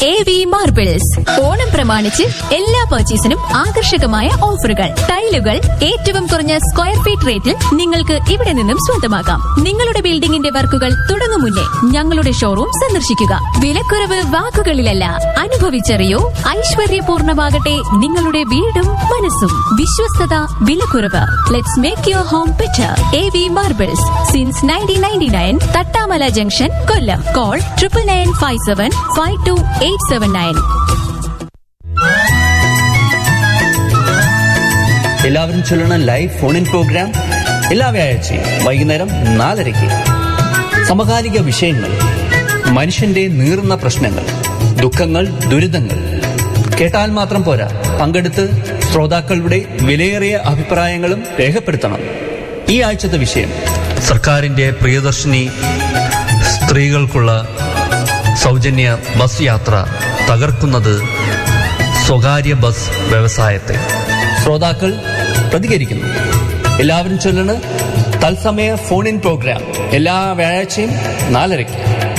AV marbles. Onam പ്രമാണിച്ച് എല്ലാ പർച്ചേസിനും ആകർഷകമായ ഓഫറുകൾ. ടൈലുകൾ ഏറ്റവും കുറഞ്ഞ സ്ക്വയർ ഫീറ്റ് റേറ്റിൽ നിങ്ങൾക്ക് ഇവിടെ നിന്നും സ്വന്തമാക്കാം. നിങ്ങളുടെ ബിൽഡിംഗിന്റെ വർക്കുകൾ തുടങ്ങും മുന്നേ ഞങ്ങളുടെ ഷോറൂം സന്ദർശിക്കുക. വിലക്കുറവ് വാക്കുകളിലല്ല, അനുഭവിച്ചറിയൂ. ഐശ്വര്യപൂർണമാകട്ടെ നിങ്ങളുടെ വീടും മനസ്സും. വിശ്വസ്തത, വിലക്കുറവ്. Let's make your home better. AV marbles since 1999, Thattamala junction, Kollam. Call 9957522879. എല്ലാവരും ചൊല്ലണ ലൈവ് ഫോൺ ഇൻ പ്രോഗ്രാം എല്ലാ വ്യാഴാഴ്ചയും വൈകുന്നേരം 4:30. സമകാലിക വിഷയങ്ങൾ, മനുഷ്യന്റെ നീറുന്ന പ്രശ്നങ്ങൾ, ദുഃഖങ്ങൾ, ദുരിതങ്ങൾ. കേട്ടാൽ മാത്രം പോരാ, പങ്കെടുത്ത് ശ്രോതാക്കളുടെ വിലയേറിയ അഭിപ്രായങ്ങളും രേഖപ്പെടുത്തണം. ഈ ആഴ്ചത്തെ വിഷയം: സർക്കാരിന്റെ പ്രിയദർശിനി സ്ത്രീകൾക്കുള്ള സൗജന്യ ബസ് യാത്ര തകർക്കുന്നത് സ്വകാര്യ ബസ് വ്യവസായത്തെ. ശ്രോതാക്കൾ പ്രതികരിക്കുന്നു. എല്ലാവരും ചൊല്ലണ് തത്സമയ ഫോൺ ഇൻ പ്രോഗ്രാം എല്ലാ വ്യാഴാഴ്ചയും 4:30.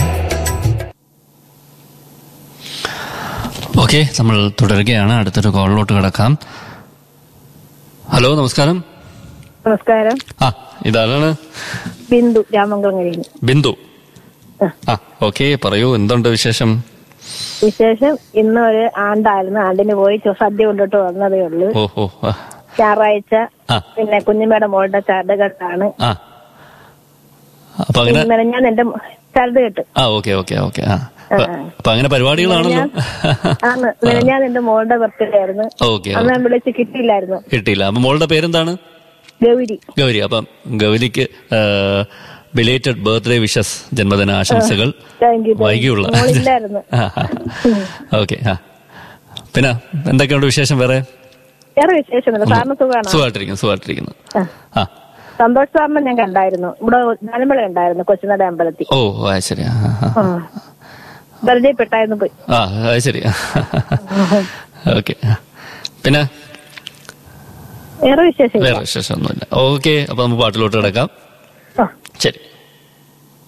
ഓക്കെ, നമ്മൾ തുടരുകയാണ്. അടുത്തൊരു കോളിലോട്ട് കിടക്കാം. ഹലോ, നമസ്കാരം. നമസ്കാരം. ഇതാണ് ബിന്ദു, രാമംഗലം കഴിഞ്ഞു. ബിന്ദു. ഓക്കെ, പറയൂ, എന്തുണ്ട് വിശേഷം? വിശേഷം ഇന്ന് ഒരു ആണ്ടായിരുന്നു. ആണ്ടിന് പോയി സദ്യ കൊണ്ടിട്ട് വന്നതേ ഉള്ളൂ. ഓഹോ. ഞായറാഴ്ച പിന്നെ കുഞ്ഞിമ്മയുടെ മോളുടെ ചരടുകെട്ടാണ്. ഞാൻ എന്റെ ചരടുകെട്ട്. Okay okay okay. അപ്പൊ അങ്ങനെ പരിപാടികളാണല്ലോ. ഞാൻ എന്റെ മോളുടെ ബർത്ത്ഡേ ആയിരുന്നു. അന്ന് ഞാൻ വിളിച്ച് കിട്ടിയില്ല. അപ്പൊ മോളുടെ പേരെന്താണ്? ഗൗരി. ഗൗരി. അപ്പം ഗൗരിക്ക് ബിലേറ്റഡ് ബർത്ത്ഡേ വിഷസ്, ജന്മദിന ആശംസകൾ. വൈകിയുള്ള. ഓക്കെ. പിന്നെ എന്തൊക്കെയുണ്ട് വിശേഷം? വേറെ വിശേഷമില്ല. സാറിന് സുഖമായിട്ടിരിക്കുന്നു. സന്തോഷ് സാറിനെ ഞാൻ കണ്ടായിരുന്നു. ഇവിടെ ഗാനമേള ഉണ്ടായിരുന്നു കൊച്ചുനട അമ്പലത്തിൽ. ഓ, ശരി. പരിചയപ്പെട്ടായിരുന്നു പോയി. ശരി. ഓക്കെ. പിന്നെ വേറെ വിശേഷം ഒന്നുമില്ല. ഓക്കെ, അപ്പൊ നമുക്ക് പാട്ടിലോട്ട് കിടക്കാം. ശരി.